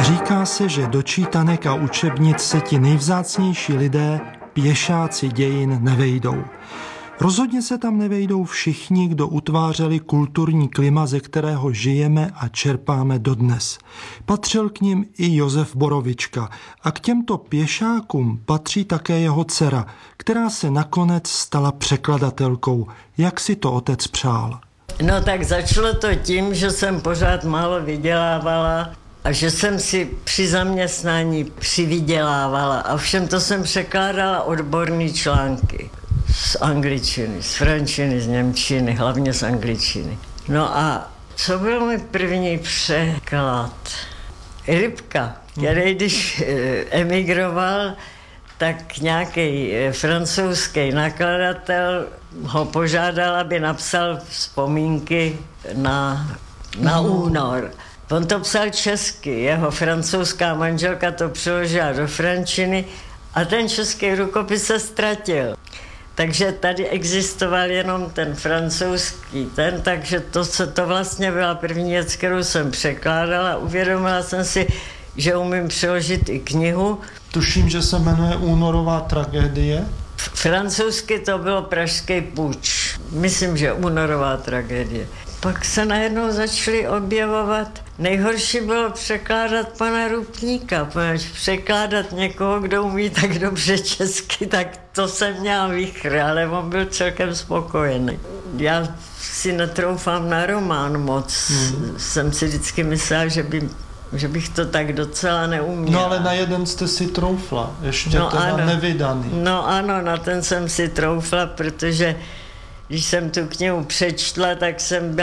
Říká se, že do čítanek a učebnic se ti nejvzácnější lidé, pěšáci dějin, nevejdou. Rozhodně se tam nevejdou všichni, kdo utvářeli kulturní klima, ze kterého žijeme a čerpáme dodnes. Patřil k nim i Josef Borovička a k těmto pěšákům patří také jeho dcera, která se nakonec stala překladatelkou, jak si to otec přál. No tak začalo to tím, že jsem pořád málo vydělávala a že jsem si při zaměstnání přivydělávala a všem to jsem překládala odborné články. Z angličtiny, z frančiny, z němčiny, hlavně z angličtiny. No a co byl můj první překlad? Rybka, který když emigroval, tak nějaký francouzský nakladatel ho požádal, aby napsal vzpomínky na únor. On to psal česky, jeho francouzská manželka to přeložila do frančiny a ten český rukopis se ztratil. Takže tady existoval jenom ten francouzský takže to vlastně byla první věc, kterou jsem překládala. Uvědomila jsem si, že umím přeložit i knihu. Tuším, že se jmenuje Únorová tragédie. Francouzsky to bylo Pražský puč. Myslím, že Únorová tragédie. Pak se najednou začaly objevovat. Nejhorší bylo překládat pana Rupníka, protože překládat někoho, kdo umí tak dobře česky, tak to jsem měla vichr, ale on byl celkem spokojený. Já si netroufám na román moc. Jsem si vždycky myslela, že bych to tak docela neuměla. No ale na jeden jste si troufla, ještě teda ano. Nevydaný. No ano, na ten jsem si troufla, protože když jsem tu knihu přečtla, tak jsem byla